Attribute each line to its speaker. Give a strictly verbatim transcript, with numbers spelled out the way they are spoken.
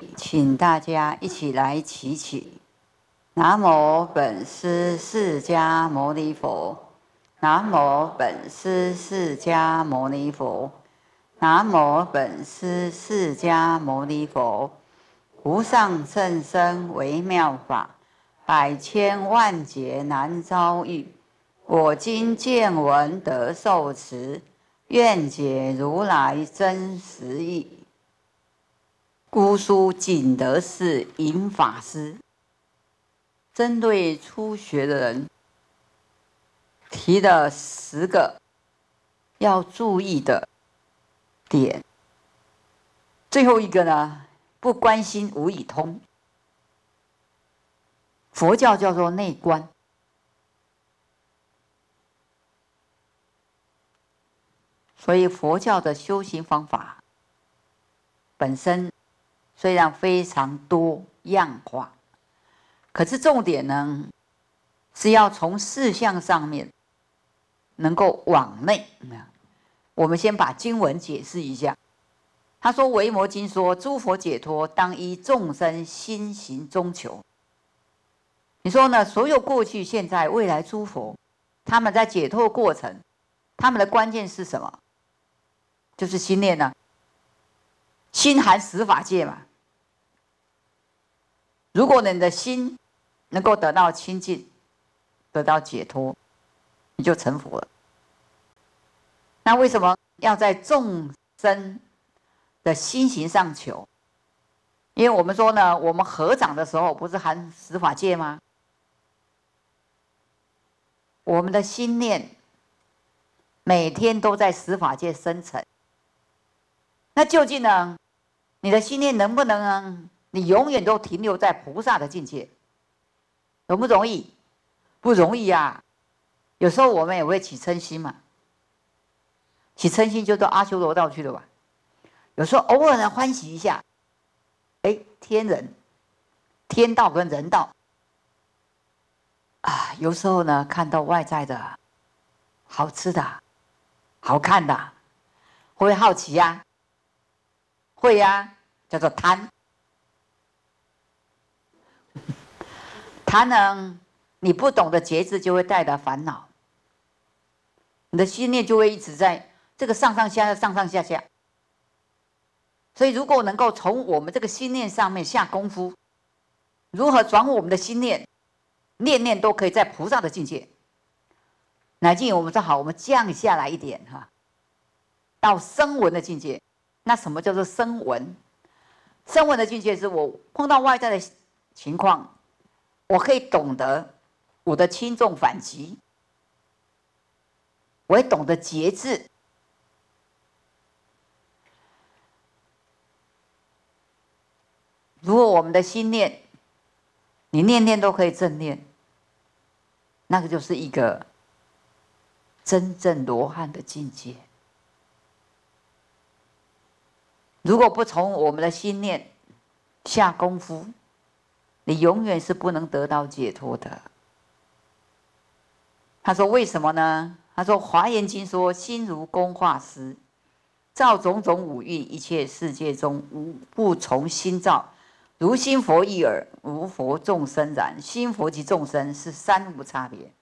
Speaker 1: 请大家一起来祈请。南无本师释迦牟尼佛，南无本师释迦牟尼佛，南无本师释迦牟尼佛。无上甚深微妙法，百千万劫难遭遇。我今见闻得受持，愿解如来真实义。姑苏景德寺隐法师针对初学的人提了十个要注意的点。最后一个呢，不关心无以通。佛教叫做内观，所以佛教的修行方法本身虽然非常多样化，可是重点呢，是要从事项上面能够往内。我们先把经文解释一下。他说《维摩经》说，诸佛解脱当依众生心行中求。你说呢？所有过去、现在、未来诸佛，他们在解脱过程，他们的关键是什么？就是心念呢、啊。心含十法界嘛。如果你的心能够得到清净，得到解脱，你就成佛了。那为什么要在众生的心行上求？因为我们说呢，我们合掌的时候不是含十法界吗？我们的心念每天都在十法界生成。那究竟呢，你的心念能不能呢？你永远都停留在菩萨的境界，容不容易？不容易啊！有时候我们也会起嗔心嘛，起嗔心就到阿修罗道去了吧。有时候偶尔呢欢喜一下，哎，天人、天道跟人道啊，有时候呢看到外在的好吃的、好看的，会不会好奇呀、啊？会呀、啊，叫做贪。贪呢，你不懂得节制，就会带来烦恼。你的心念就会一直在这个上上下下、上上下下。所以，如果能够从我们这个心念上面下功夫，如何转我们的心念，念念都可以在菩萨的境界。乃至我们说好，我们降下来一点哈，到声闻的境界。那什么叫做声闻？声闻的境界是我碰到外在的情况，我可以懂得我的轻重缓急，我也懂得节制。如果我们的心念，你念念都可以正念，那个就是一个真正罗汉的境界。如果不从我们的心念下功夫，你永远是不能得到解脱的。他说为什么呢？他说《华严经》说，心如工画师，造种种五蕴，一切世界中无不从心造。如心佛一耳，无佛众生然。心佛及众生是三无差别。